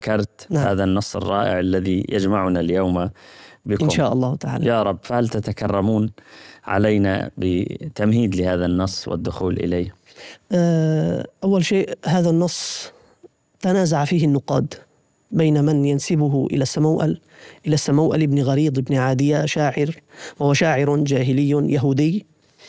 ذكرت نعم. هذا النص الرائع الذي يجمعنا اليوم بكم إن شاء الله تعالى يا رب، فهل تتكرمون علينا بتمهيد لهذا النص والدخول إليه؟ أول شيء، هذا النص تنازع فيه النقاد بين من ينسبه إلى السموأل بن غريض بن عادية شاعر، وهو شاعر جاهلي يهودي،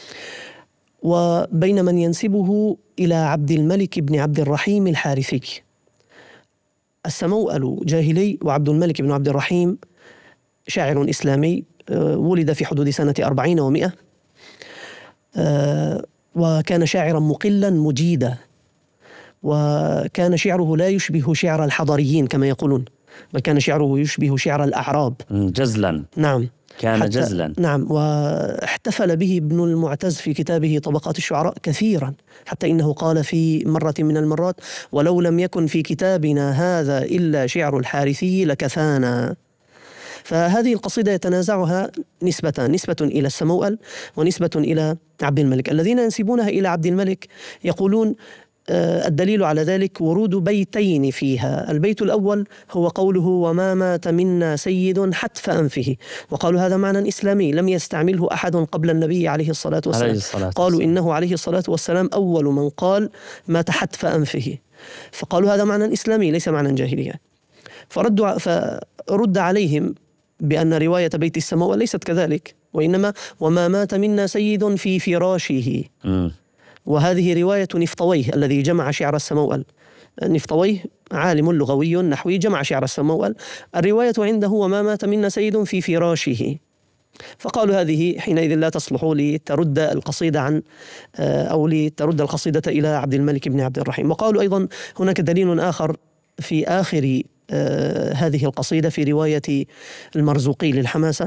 وبين من ينسبه إلى عبد الملك بن عبد الرحيم الحارثي. السموأل جاهلي، وعبد الملك بن عبد الرحيم شاعر إسلامي، ولد في حدود سنة 40 و100، وكان شاعرا مقلا مجيدا، وكان شعره لا يشبه شعر الحضريين كما يقولون، بل كان شعره يشبه شعر الأعراب جزلا. نعم، كان جزلا. نعم، واحتفل به ابن المعتز في كتابه طبقات الشعراء كثيرا، حتى إنه قال في مرة من المرات: ولو لم يكن في كتابنا هذا إلا شعر الحارثي لكفانا. فهذه القصيدة يتنازعها نسبة إلى السموأل ونسبة إلى عبد الملك. الذين ينسبونها إلى عبد الملك يقولون الدليل على ذلك ورود بيتين فيها. البيت الأول هو قوله: وما مات منا سيد حتف أنفه، وقالوا هذا معنى إسلامي لم يستعمله أحد قبل النبي عليه الصلاة والسلام. قالوا إنه عليه الصلاة والسلام أول من قال مات حتف أنفه، فقالوا هذا معنى إسلامي ليس معنى جاهليا. فرد عليهم بأن رواية بيت السماوات ليست كذلك، وإنما وما مات منا سيد في فراشه. وهذه رواية نفطويه الذي جمع شعر السموأل. نفطويه عالم لغوي نحوي جمع شعر السموأل، الرواية عنده وما مات منا سيد في فراشه. فقالوا هذه حينئذ لا تصلح لترد القصيدة عن أو لترد القصيدة إلى عبد الملك بن عبد الرحيم. وقالوا أيضا هناك دليل آخر في آخر هذه القصيدة في رواية المرزوقي للحماسة،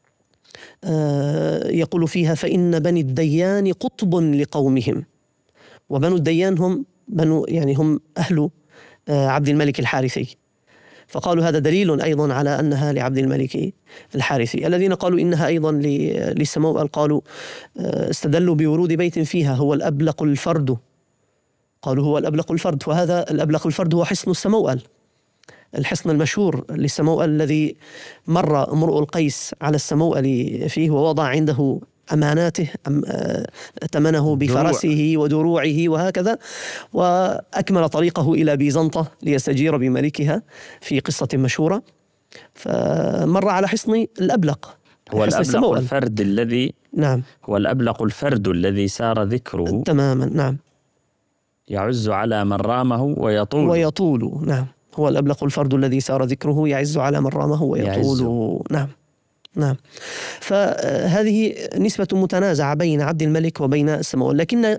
يقول فيها: فإن بني الديان قطب لقومهم. وبنو الديان هم هم أهل عبد الملك الحارثي. فقالوا هذا دليل أيضا على أنها لعبد الملك الحارثي. الذين قالوا إنها أيضا للسموأل قالوا استدلوا بورود بيت فيها: هو الأبلق الفرد. قالوا هو الأبلق الفرد، وهذا الأبلق الفرد هو حصن السموأل، الحصن المشهور للسموأل الذي مر امرؤ القيس على السموأل فيه ووضع عنده أماناته، ثمنه بفرسه ودروعه وهكذا، وأكمل طريقه إلى بيزنطة ليستجير بملكها في قصة مشهورة. فمر على حصن الأبلق، هو الأبلق الفرد الذي نعم، هو الأبلق الفرد الذي سار ذكره تماما. نعم، يعز على من رامه ويطول. نعم، هو الأبلق الفرد الذي سار ذكره يعز على من رامه ويطول. نعم. فهذه نسبة متنازعة بين عبد الملك وبين السموأل،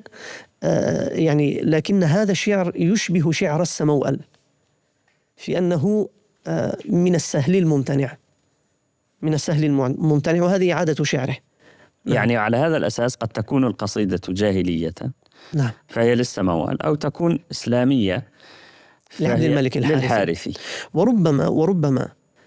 لكن هذا الشعر يشبه شعر السموأل في أنه من السهل الممتنع، وهذه عادة شعره. يعني على هذا الأساس قد تكون القصيدة جاهلية، نعم، فهي للسموأل، أو تكون إسلامية لعبد الملك الحارثي. وربما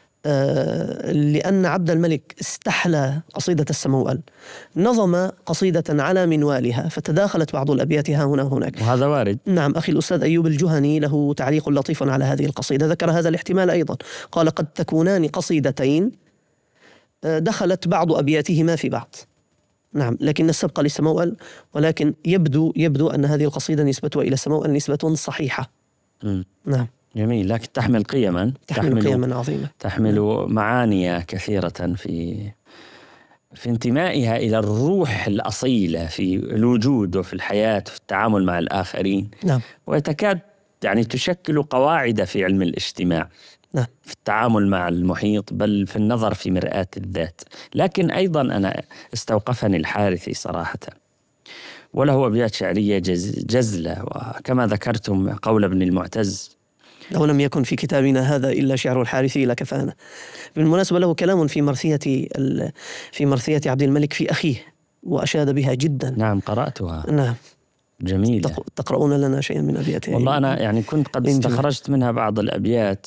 لأن عبد الملك استحلى قصيدة السموأل نظم قصيدة على منوالها، فتداخلت بعض الأبيات ها هنا وهناك، وهذا وارد. نعم، أخي الأستاذ أيوب الجهني له تعليق لطيف على هذه القصيدة، ذكر هذا الاحتمال أيضا. قال: قد تكونان قصيدتين دخلت بعض أبياتهما في بعض. نعم، لكن السبق للسموأل، ولكن يبدو أن هذه القصيدة نسبتها إلى السموأل نسبة صحيحة. نعم، جميل، لكن تحمل قيما عظيمة، تحمل معاني كثيرة في انتمائها إلى الروح الأصيلة في الوجود وفي الحياة وفي التعامل مع الآخرين. نعم، وتكاد تشكل قواعد في علم الاجتماع، نعم، في التعامل مع المحيط، بل في النظر في مرآة الذات. لكن أيضا أنا استوقفني الحارثي صراحة، وله أبيات شعرية جزلة، وكما ذكرتم قول ابن المعتز: لو لم يكن في كتابنا هذا إلا شعر الحارثي لكفانا. بالمناسبة له كلام في مرثية عبد الملك في أخيه، وأشاد بها جدا. نعم، قرأتها. نعم، جميلة. تقرؤون لنا شيئا من أبياته؟ والله أنا كنت قد استخرجت منها بعض الأبيات،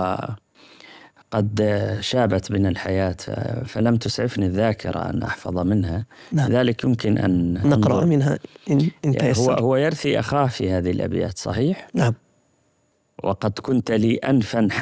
وقد شابت بنا الحياة، فلم تسعفني الذاكرة أن أحفظ منها. نعم، لذلك يمكن أن نقرأ منها إن تيسر. هو يرثي أخاه في هذه الأبيات، صحيح؟ نعم، وقد كنت لي أنفا